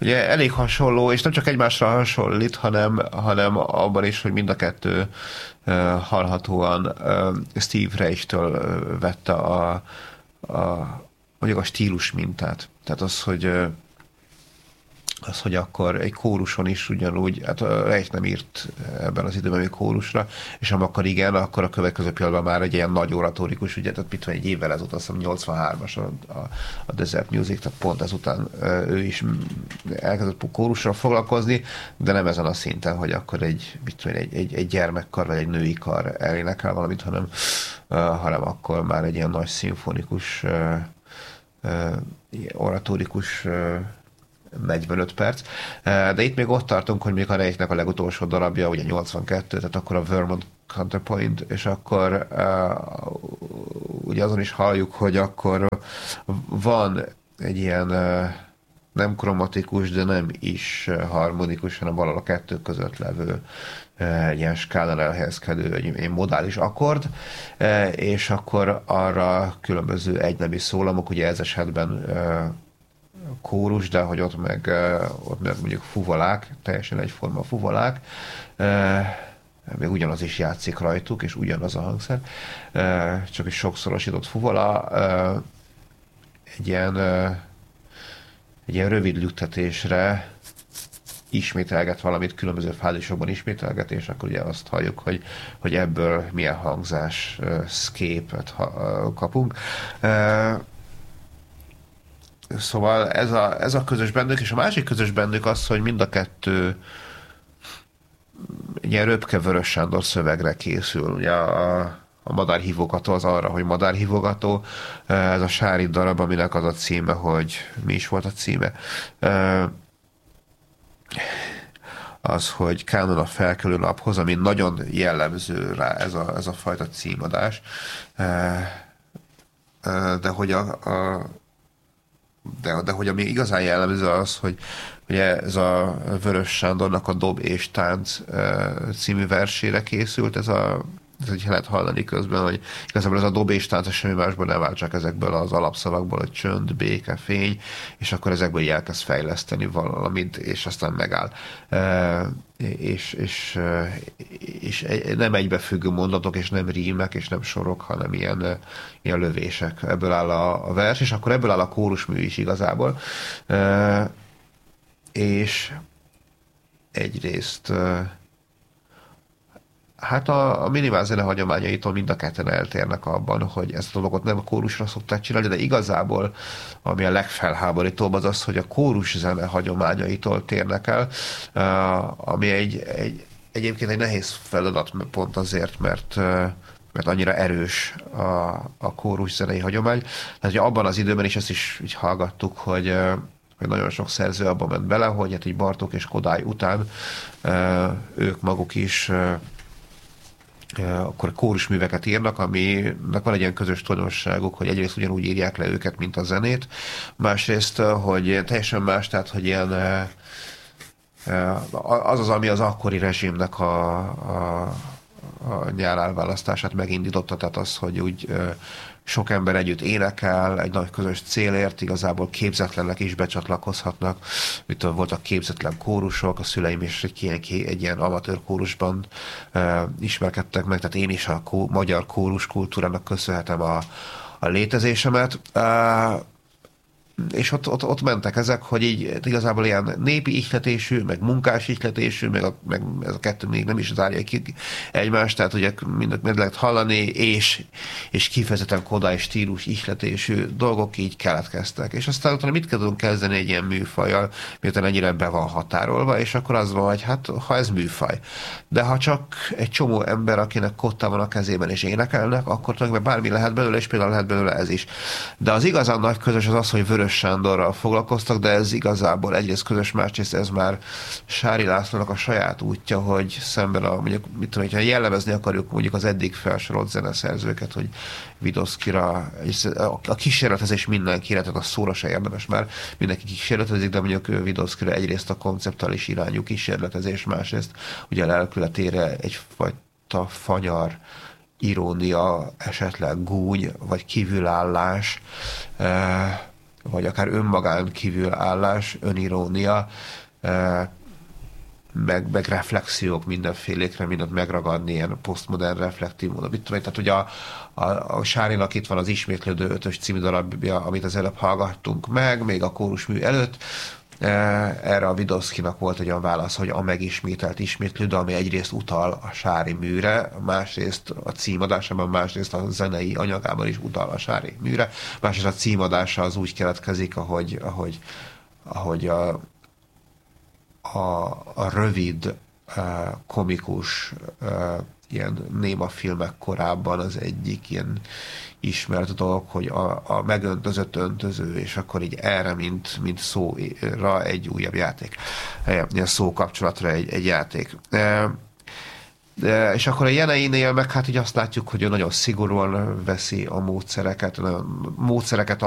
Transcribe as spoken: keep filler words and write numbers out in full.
ugye elég hasonló, és nem csak egymásra hasonlít, hanem, hanem abban is, hogy mind a kettő uh, hallhatóan uh, Steve Reich-től uh, vette a, a, mondjuk a stílus mintát. Tehát az, hogy uh, az, hogy akkor egy kóruson is ugyanúgy, hát Reich nem írt ebben az időben még kórusra, és amikor igen, akkor a következő pillanatban már egy ilyen nagy oratórikus, ugye, tehát mit van, egy évvel ezután, azt hiszem nyolcvanhármas a, a, a Desert Music, tehát pont ezután ő is elkezdett kórusra foglalkozni, de nem ezen a szinten, hogy akkor egy, mit tudom, egy, egy, egy gyermekkar, vagy egy női kar elénekel valamit, hanem, uh, hanem akkor már egy ilyen nagy szimfonikus, uh, uh, oratórikus uh, negyvenöt perc. De itt még ott tartunk, hogy még a Reichnek a legutolsó darabja, ugye nyolcvankettő, tehát akkor a Vermont Counterpoint, és akkor uh, ugye azon is halljuk, hogy akkor van egy ilyen uh, nem kromatikus, de nem is harmonikus, hanem valahol a kettő között levő uh, ilyen skálán elhelyezkedő, egy, egy modális akkord, uh, és akkor arra különböző egynemi szólamok, ugye ez esetben uh, kórus, de hogy ott meg, ott meg mondjuk fuvalák, teljesen egyforma fuvalák, még ugyanaz is játszik rajtuk, és ugyanaz a hangszer, csak egy sokszorosított fuvala, egy ilyen, egy ilyen rövid lüktetésre ismételget valamit, különböző fázisokban ismételget, és akkor ugye azt halljuk, hogy, hogy ebből milyen hangzás szképet kapunk. Szóval ez a, ez a közös bennük, és a másik közös bennük az, hogy mind a kettő ilyen Röpke Vörös Sándor szövegre készül. Ugye a, a madárhívogató az arra, hogy madárhívogató. Ez a Sári darab, aminek az a címe, hogy mi is volt a címe? Az, hogy Kánon a felkelő naphoz, ami nagyon jellemző rá ez a, ez a fajta címadás. De hogy a, a De, de hogy ami igazán jellemző az, hogy ugye ez a Vörös Sándornak a Dob és Tánc című versére készült, ez a ez így lehet hallani közben, hogy igazából ez a Dob és Tánc semmi másból nem áll, csak ezekből az alapszavakból, hogy csönd, béke, fény, és akkor ezekből így elkezd fejleszteni valamit, és aztán megáll. E, és, és, és nem egybefüggő mondatok, és nem rímek, és nem sorok, hanem ilyen, ilyen lövések. Ebből áll a, a vers, és akkor ebből áll a kórusmű is igazából. E, és egyrészt hát a, a minimálzene hagyományaitól mind a ketten eltérnek abban, hogy ezt a dolgot nem a kórusra szokták csinálni, de igazából ami a legfelháborítóbb az az, hogy a kóruszene hagyományaitól térnek el, uh, ami egy, egy, egyébként egy nehéz feladat pont azért, mert, uh, mert annyira erős a, a kóruszenei hagyomány. Tehát hogy abban az időben is ezt is így hallgattuk, hogy uh, hogy nagyon sok szerző abban ment bele, hogy hát így Bartók és Kodály után uh, ők maguk is uh, akkor kórusműveket írnak, aminek van egy ilyen közös tulajdonságuk, hogy egyrészt ugyanúgy írják le őket, mint a zenét, másrészt, hogy teljesen más, tehát, hogy ilyen az az, ami az akkori rezsimnek a, a, a nyárálválasztását megindította, tehát az, hogy úgy sok ember együtt énekel, egy nagy közös célért, igazából képzetlenek is becsatlakozhatnak. Itt voltak képzetlen kórusok, a szüleim is egy, egy, egy ilyen amatőr kórusban uh, ismerkedtek meg, tehát én is a kó, magyar kórus kultúrának köszönhetem a, a létezésemet. Uh, és ott, ott, ott mentek ezek, hogy így igazából ilyen népi ihletésű, meg munkás ihletésű, meg, a, meg ez a kettő még nem is zárja ki egymást, tehát ugye mindent meg lehet hallani, és, és kifejezetten kodály stílus ihletésű dolgok így keletkeztek. És aztán utána mit tudunk kezdeni egy ilyen műfajjal, miután ennyire be van határolva, és akkor az van, hogy hát ha ez műfaj. De ha csak egy csomó ember, akinek kotta van a kezében és énekelnek, akkor tulajdonképpen bármi lehet belőle, és például lehet belőle ez is. De az igazán nagy közös az az, hogy Vörös Sándorral foglalkoztak, de ez igazából egyrészt közös, másrészt ez már Sári Lászlónak a saját útja, hogy szemben a, mondjuk, mit tudom, hogyha jellemezni akarjuk mondjuk az eddig felsorolt zeneszerzőket, hogy Vidoszkira, a kísérletezés mindenkire, tehát a szóra se érdemes már, mindenki kísérletezik, de mondjuk Vidoszkira egyrészt a konceptuális irányú kísérletezés, másrészt ugye a lelkületére egyfajta fanyar, irónia, esetleg gúny, vagy kívülállás, vagy akár önmagán kívülállás, önirónia, meg, meg reflexiók mindenfélékre, mindent megragadni, ilyen posztmodern reflektív módon. Mit tudom, tehát ugye a, a, a Sárinak itt van az Ismétlődő ötös című darabja, amit az előbb hallgattunk meg, még a kórusmű előtt. Erre a Vidoszkinak volt egy olyan válasz, hogy a megismételt ismétlődő, ami egyrészt utal a Sári műre, másrészt a címadásában, másrészt a zenei anyagában is utal a Sári műre, másrészt a címadása az úgy keletkezik, ahogy, ahogy, ahogy a A, a rövid, uh, komikus uh, ilyen néma filmek korában az egyik ilyen ismert dolog, hogy a, a megöntözött öntöző, és akkor így erre, mint, mint szóra egy újabb játék. Ilyen szókapcsolatra egy, egy játék. Uh, De, és akkor a Jeneinél meg hát így azt látjuk, hogy ő nagyon szigorúan veszi a módszereket, módszereket